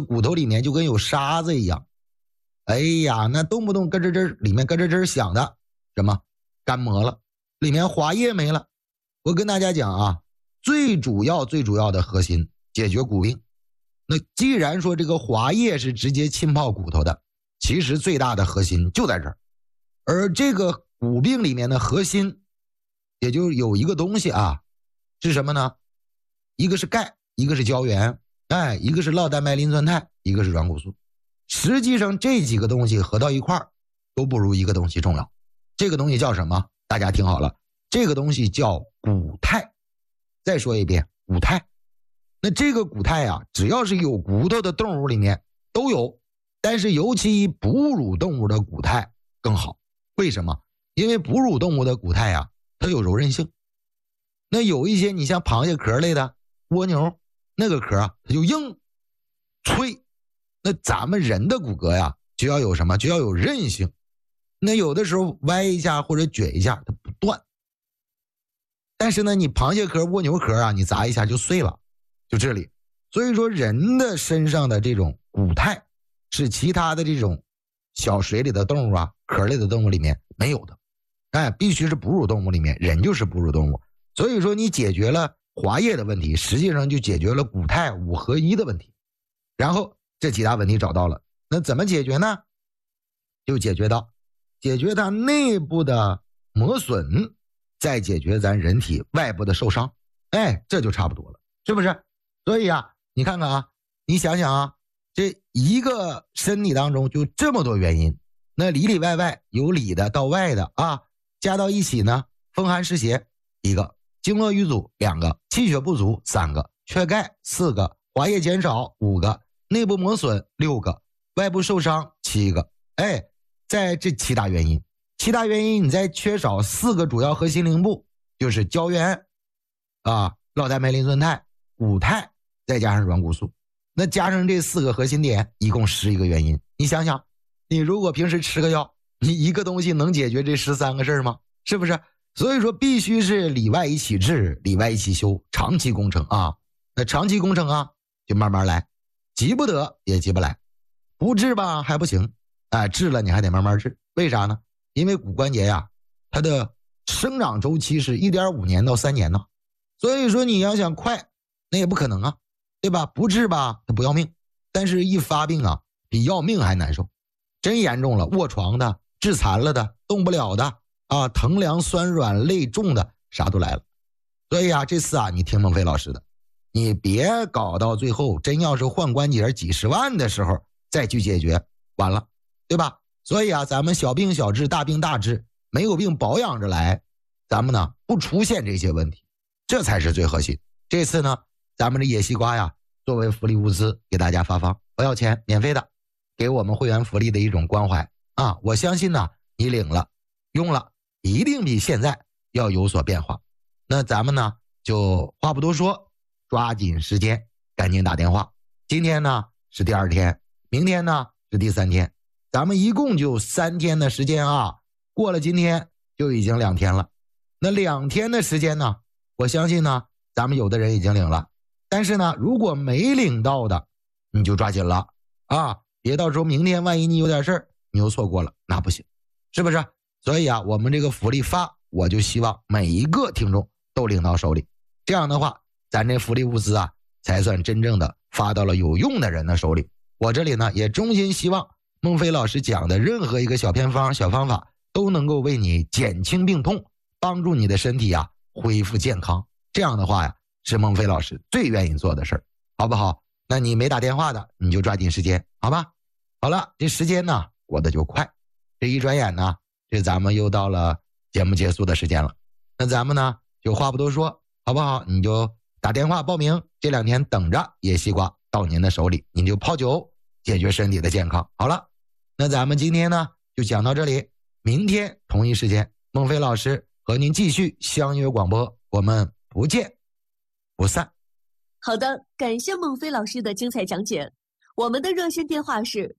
这骨头里面就跟有沙子一样。哎呀，那动不动咯吱吱里面咯吱吱响的，什么干磨了，里面滑液没了。我跟大家讲啊，最主要的核心解决骨病。那既然说这个滑液是直接浸泡骨头的，其实最大的核心就在这儿。而这个骨病里面的核心也就有一个东西啊，是什么呢？一个是钙，一个是胶原，一个是酪蛋白磷酸肽，一个是软骨素。实际上这几个东西合到一块儿都不如一个东西重要。这个东西叫什么？大家听好了，这个东西叫骨肽。再说一遍，骨肽。那这个骨肽啊，只要是有骨头的动物里面都有，但是尤其哺乳动物的骨肽更好。为什么？因为哺乳动物的骨肽啊，它有柔韧性。那有一些你像螃蟹壳类的蜗牛，那个壳啊它就硬脆。那咱们人的骨骼呀，就要有什么？就要有韧性。那有的时候歪一下或者撅一下它不断，但是呢你螃蟹壳蜗牛壳啊，你砸一下就碎了，就这里。所以说人的身上的这种骨肽是其他的这种小水里的动物啊，壳类的动物里面没有的。必须是哺乳动物里面，人就是哺乳动物。所以说你解决了滑液的问题，实际上就解决了骨肽5合1的问题。然后这其他问题找到了，那怎么解决呢？就解决它内部的磨损，再解决咱人体外部的受伤。这就差不多了，是不是？所以啊，你看看啊，你想想啊，这一个身体当中就这么多原因，那里里外外有里的到外的啊，加到一起呢，风寒湿邪1个，经络瘀阻2个，气血不足3个，缺钙4个，滑液减少5个，内部磨损6个，外部受伤7个。在这7大原因你再缺少4个主要核心零部，就是胶原酪蛋白磷酸肽、骨肽，再加上软骨素。那加上这4个核心点，一共11个原因。你想想，你如果平时吃个药，你一个东西能解决这13个事吗？是不是？所以说必须是里外一起治，里外一起修，长期工程啊。那长期工程啊，就慢慢来，急不得也急不来。不治吧还不行，治了你还得慢慢治。为啥呢？因为骨关节呀，它的生长周期是 1.5 年到3年呢。所以说你要想快，那也不可能啊，对吧？不治吧它不要命，但是一发病啊，比要命还难受。真严重了，卧床的、致残了的、动不了的疼凉酸软累重的，啥都来了。所以啊，这次啊，你听孟非老师的，你别搞到最后真要是换关节几十万的时候再去解决，完了，对吧？所以啊，咱们小病小治，大病大治，没有病保养着来，咱们呢不出现这些问题，这才是最核心。这次呢，咱们这野西瓜呀，作为福利物资给大家发放，不要钱，免费的，给我们会员福利的一种关怀啊！我相信呢，你领了用了，一定比现在要有所变化。那咱们呢就话不多说，抓紧时间赶紧打电话。今天呢是第2天，明天呢是第3天，咱们一共就3天的时间啊，过了今天就已经2天了。那2天的时间呢，我相信呢咱们有的人已经领了，但是呢如果没领到的，你就抓紧了别到时候明天万一你有点事儿你又错过了，那不行，是不是？所以啊，我们这个福利发，我就希望每一个听众都领到手里，这样的话咱这福利物资啊才算真正的发到了有用的人的手里。我这里呢也衷心希望孟非老师讲的任何一个小偏方小方法都能够为你减轻病痛，帮助你的身体恢复健康。这样的话呀，是孟非老师最愿意做的事儿，好不好？那你没打电话的，你就抓紧时间，好吧？好了，这时间呢过得就快，这一转眼呢，这咱们又到了节目结束的时间了。那咱们呢就话不多说，好不好？你就打电话报名，这2天等着野西瓜到您的手里，您就泡酒解决身体的健康。好了，那咱们今天呢就讲到这里，明天同一时间孟非老师和您继续相约广播，我们不见不散。 好的，感谢孟非老师的精彩讲解。我们的热线电话是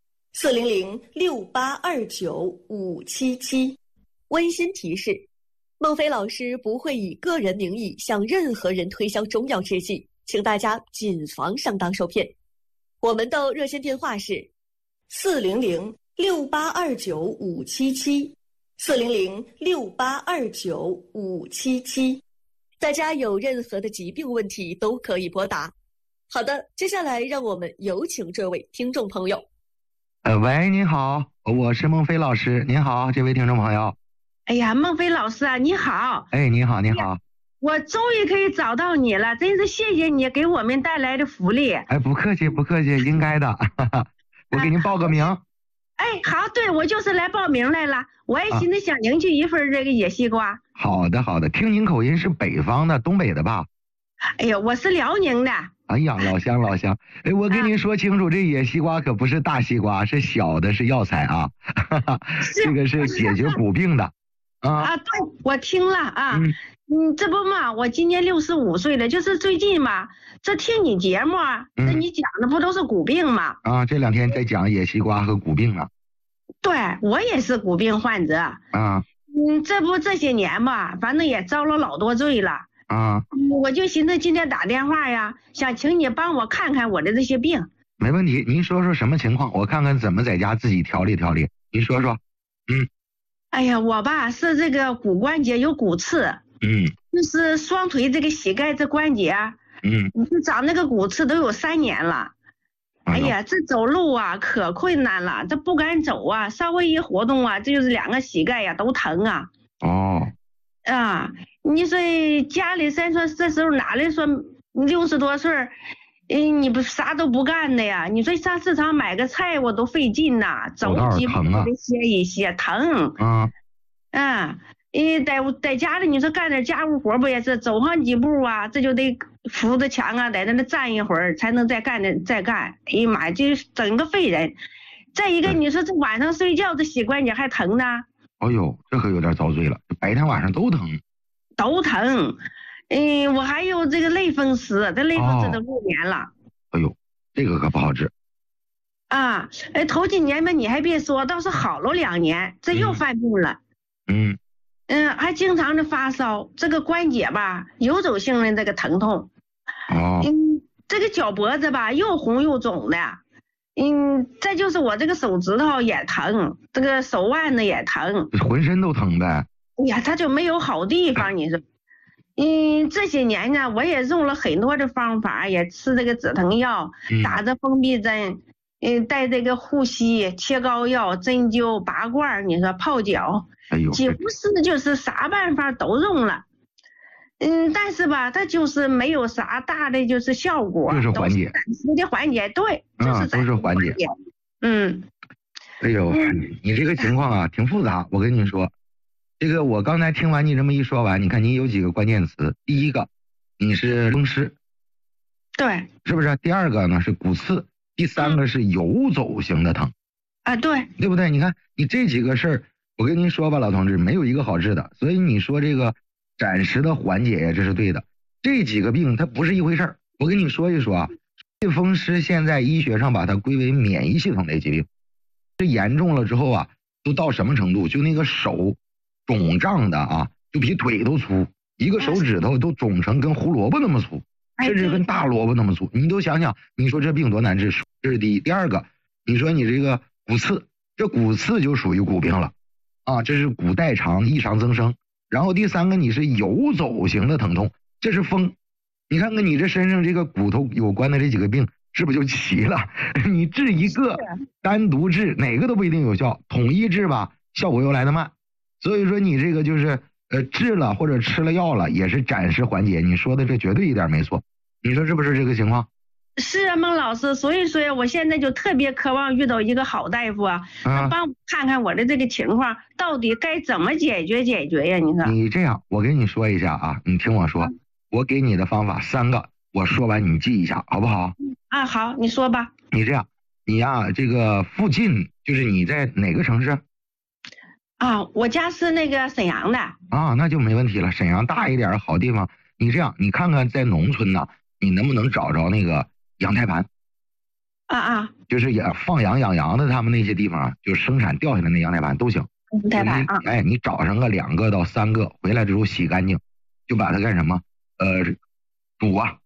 400-6829-577，400-6829-577。 温馨提示： 孟非老师不会以个人名义向任何人推销中药制剂，请大家谨防上当受骗。我们的热线电话是400-6829-577，400-6829-577，大家有任何的疾病问题都可以拨打。好的，接下来让我们有请这位听众朋友。 喂，您好，我是孟非老师。您好，这位听众朋友。 哎呀，孟非老师啊，你好！ 哎，你好，你好！ 我终于可以找到你了，真是谢谢你给我们带来的福利。 哎，不客气，不客气，应该的。我给您报个名。 哎，好，对，我就是来报名来了。我也寻思想领取一份这个野西瓜。 好的，好的。听您口音是北方的，东北的吧？ 哎呀，我是辽宁的。 哎呀，老乡老乡，哎，我跟您说清楚，这野西瓜可不是大西瓜，是小的，是药材啊。这个是解决骨病的。 对，我听了啊，这不嘛，我今年65岁了，就是最近嘛，这听你节目啊，这你讲的不都是骨病吗？ 啊，这2天在讲野西瓜和骨病啊。 对，我也是骨病患者啊。 这不这些年吧，反正也遭了老多罪了啊。 我就寻思今天打电话呀，想请你帮我看看我的这些病。 没问题，您说说什么情况，我看看怎么在家自己调理调理。您说说。 哎呀，我吧是这个骨关节有骨刺，就是双腿这个膝盖这关节，就长那个骨刺都有3年了。哎呀，这走路啊可困难了，这不敢走啊，稍微一活动啊，这就是2个膝盖呀都疼啊。你说家里咱说这时候哪来说60多岁，你不啥都不干的呀？你说上市场买个菜我都费劲呐，走几步都得歇一歇，疼。在家里你说干点家务活不也是走上几步啊，这就得扶着墙啊，在那站一会儿才能再干。哎呀妈呀，这整个废人。再一个，你说这晚上睡觉这膝关节还疼呢。 哎呦，这可有点遭罪了，白天晚上都疼。 都疼。我还有这个类风湿，这类风湿都6年了。 哎呦，这个可不好治。 头几年吧，你还别说，倒是好了2年，这又犯病了。还经常的发烧，这个关节吧，游走性的这个疼痛。这个脚脖子吧，又红又肿的。再就是我这个手指头也疼，这个手腕子也疼， 浑身都疼呗。 哎呀，他就没有好地方，你说。这些年呢，我也用了很多的方法，也吃这个止疼药，打着封闭针，带这个护膝、切膏药、针灸、拔罐，你说泡脚，几乎是就是啥办法都用了。但是吧，它就是没有啥大的就是效果， 就是缓解， 暂时的缓解，对，就是都是缓解。哎呦，你这个情况啊，挺复杂。我跟你说。这个我刚才听完你这么一说完，你看你有几个关键词。第一个，你是风湿， 对， 是不是？第2个呢是骨刺，第3个是游走型的疼。对不对？你看你这几个事儿，我跟您说吧，老同志，没有一个好治的。所以你说这个暂时的缓解呀，这是对的。这几个病它不是一回事儿。我跟你说一说啊，类风湿现在医学上把它归为免疫系统类疾病，这严重了之后啊，都到什么程度？就那个手肿胀的啊，就比腿都粗，一个手指头都肿成跟胡萝卜那么粗，甚至跟大萝卜那么粗。你都想想，你说这病多难治？这是第一。第2个，你说你这个骨刺，这骨刺就属于骨病了啊，这是骨代偿异常增生。然后第3个，你是游走型的疼痛，这是风。你看看你这身上这个骨头有关的这几个病，是不是就齐了？你治一个，单独治哪个都不一定有效，统一治吧，效果又来得慢。所以说你这个就是治了或者吃了药了，也是暂时缓解。你说的这绝对一点没错，你说是不是这个情况？ 是啊，孟老师，所以说我现在就特别渴望遇到一个好大夫啊，帮我看看我的这个情况到底该怎么解决呀？你说你这样，我跟你说一下啊，你听我说，我给你的方法3个，我说完你记一下好不好？ 好，你说吧。 你这样，你呀这个附近就是你在哪个城市？ 我家是那个沈阳的。 那就没问题了。沈阳大一点好地方，你这样，你看看在农村呢，你能不能找着那个羊胎盘？就是也放羊养羊的，他们那些地方啊，就生产掉下来那羊胎盘都行。 胎盘啊。 哎，你找上个2个到3个，回来之后洗干净，就把它干什么？煮啊，